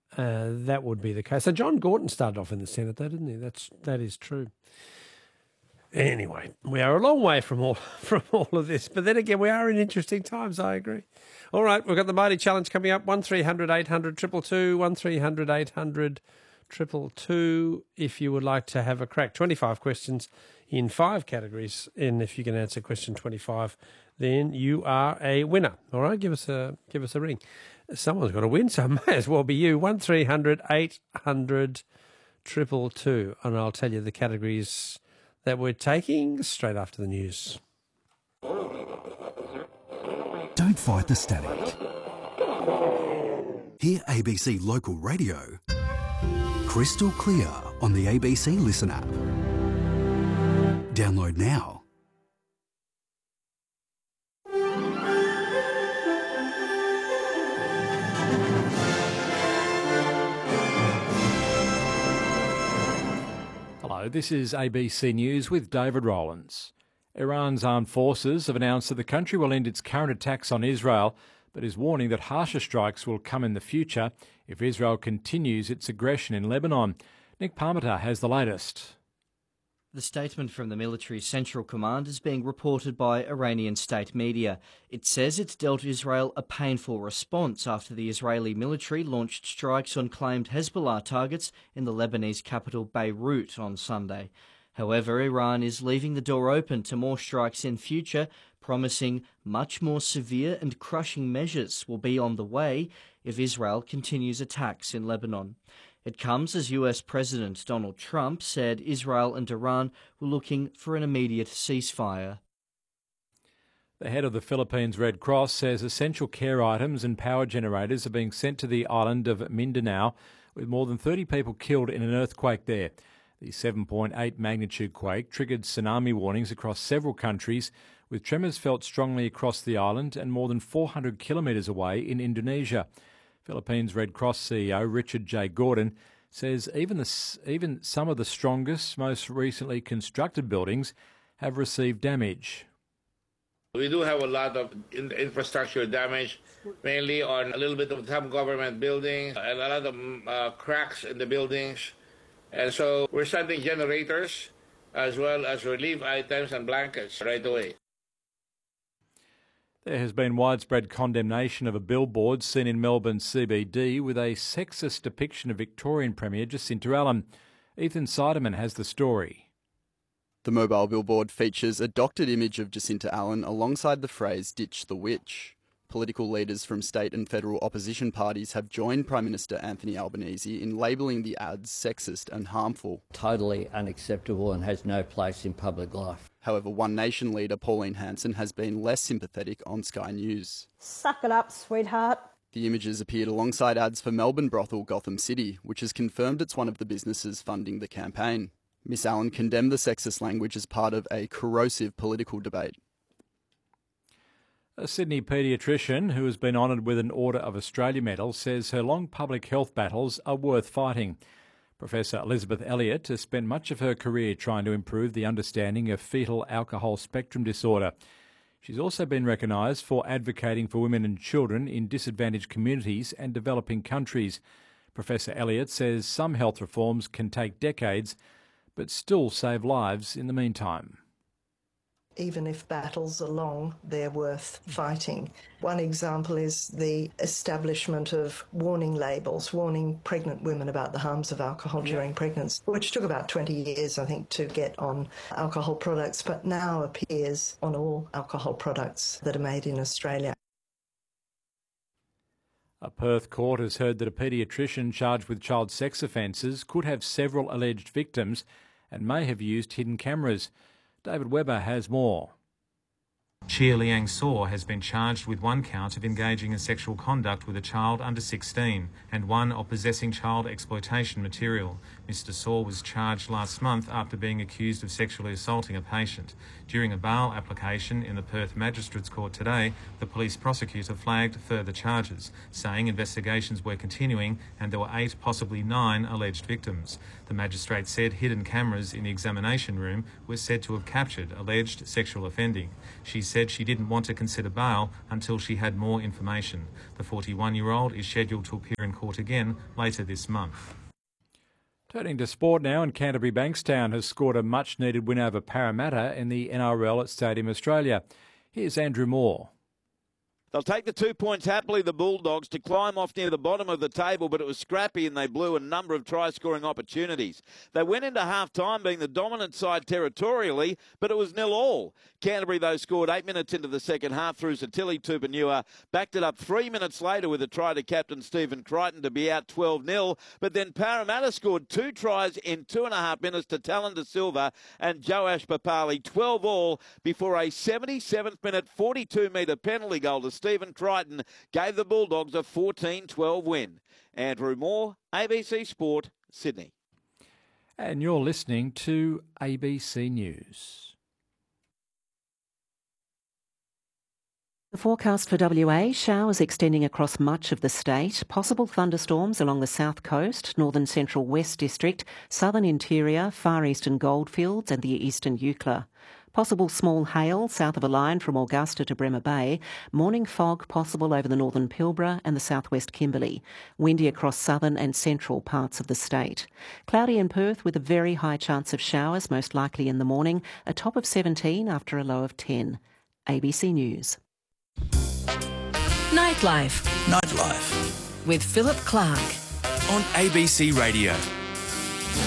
that would be the case. So John Gorton started off in the Senate, though, didn't he? That is true. Anyway, we are a long way from all of this, but then again, we are in interesting times. I agree. All right, we've got the Mighty Challenge coming up. 1300 800 222, 1300 800 222. If you would like to have a crack, 25 questions in 5 categories, and if you can answer question 25, then you are a winner. All right, give us a ring. Someone's got to win, so it may as well be you. 1300 800 222, and I'll tell you the categories that we're taking straight after the news. Don't fight the static. Hear ABC Local Radio crystal clear on the ABC Listen app. Download now. Hello, this is ABC News with David Rowlands. Iran's armed forces have announced that the country will end its current attacks on Israel, but is warning that harsher strikes will come in the future if Israel continues its aggression in Lebanon. Nick Parmenter has the latest. The statement from the military's Central Command is being reported by Iranian state media. It says it's dealt Israel a painful response after the Israeli military launched strikes on claimed Hezbollah targets in the Lebanese capital Beirut on Sunday. However, Iran is leaving the door open to more strikes in future, promising much more severe and crushing measures will be on the way if Israel continues attacks in Lebanon. It comes as US President Donald Trump said Israel and Iran were looking for an immediate ceasefire. The head of the Philippines Red Cross says essential care items and power generators are being sent to the island of Mindanao, with more than 30 people killed in an earthquake there. The 7.8 magnitude quake triggered tsunami warnings across several countries, with tremors felt strongly across the island and more than 400 kilometres away in Indonesia. Philippines Red Cross CEO Richard J. Gordon says even some of the strongest, most recently constructed buildings have received damage. We do have a lot of infrastructure damage, mainly on a little bit of some government buildings and a lot of cracks in the buildings. And so we're sending generators as well as relief items and blankets right away. There has been widespread condemnation of a billboard seen in Melbourne's CBD with a sexist depiction of Victorian Premier Jacinta Allen. Ethan Seidemann has the story. The mobile billboard features a doctored image of Jacinta Allen alongside the phrase "Ditch the Witch." Political leaders from state and federal opposition parties have joined Prime Minister Anthony Albanese in labelling the ads sexist and harmful. Totally unacceptable and has no place in public life. However, One Nation leader Pauline Hanson has been less sympathetic on Sky News. Suck it up, sweetheart. The images appeared alongside ads for Melbourne brothel Gotham City, which has confirmed it's one of the businesses funding the campaign. Miss Allen condemned the sexist language as part of a corrosive political debate. A Sydney paediatrician who has been honoured with an Order of Australia medal says her long public health battles are worth fighting. Professor Elizabeth Elliott has spent much of her career trying to improve the understanding of fetal alcohol spectrum disorder. She's also been recognised for advocating for women and children in disadvantaged communities and developing countries. Professor Elliott says some health reforms can take decades, but still save lives in the meantime. Even if battles are long, they're worth fighting. One example is the establishment of warning labels, warning pregnant women about the harms of alcohol during pregnancy, which took about 20 years, I think, to get on alcohol products, but now appears on all alcohol products that are made in Australia. A Perth court has heard that a paediatrician charged with child sex offences could have several alleged victims and may have used hidden cameras. David Webber has more. Chia Liang Saw has been charged with one count of engaging in sexual conduct with a child under 16 and one of possessing child exploitation material. Mr. Saw was charged last month after being accused of sexually assaulting a patient. During a bail application in the Perth Magistrates Court today, the police prosecutor flagged further charges, saying investigations were continuing and there were 8, possibly 9 alleged victims. The magistrate said hidden cameras in the examination room were said to have captured alleged sexual offending. She said she didn't want to consider bail until she had more information. The 41-year-old is scheduled to appear in court again later this month. Turning to sport now, and Canterbury Bankstown has scored a much-needed win over Parramatta in the NRL at Stadium Australia. Here's Andrew Moore. They'll take the 2 points happily, the Bulldogs, to climb off near the bottom of the table, but it was scrappy and they blew a number of try-scoring opportunities. They went into half-time being the dominant side territorially, but it was 0-0. Canterbury, though, scored 8 minutes into the second half through Satili Tupanua, backed it up 3 minutes later with a try to captain Stephen Crichton to be out 12-0, but then Parramatta scored 2 tries in 2.5 minutes to Talon De Silva and Joash Papali, 12-all, before a 77th minute 42-metre penalty goal to Stephen Crichton gave the Bulldogs a 14-12 win. Andrew Moore, ABC Sport, Sydney. And you're listening to ABC News. The forecast for WA, showers extending across much of the state, possible thunderstorms along the south coast, northern central west district, southern interior, far eastern goldfields and the eastern Eucla. Possible small hail south of a line from Augusta to Bremer Bay. Morning fog possible over the northern Pilbara and the southwest Kimberley. Windy across southern and central parts of the state. Cloudy in Perth with a very high chance of showers, most likely in the morning. A top of 17 after a low of 10. ABC News. Nightlife. Nightlife. With Philip Clark. On ABC Radio.